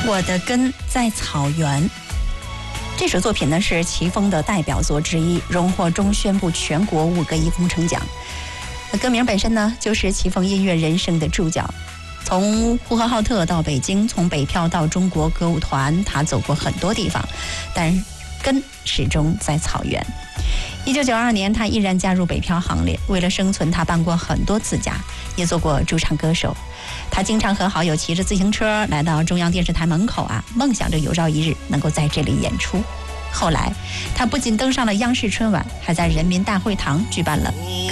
我的根在草原。这首作品呢是齐峰的代表作之一，荣获中宣部全国5个一工程奖。歌名本身呢就是齐峰音乐人生的注脚。从呼和浩特到北京，从北漂到中国歌舞团，他走过很多地方，但根始终在草原。1992年，他毅然加入北漂行列。为了生存，他搬过很多次家，也做过驻唱歌手。他经常和好友骑着自行车来到中央电视台门口梦想着有朝一日能够在这里演出。后来，他不仅登上了央视春晚，还在人民大会堂举办了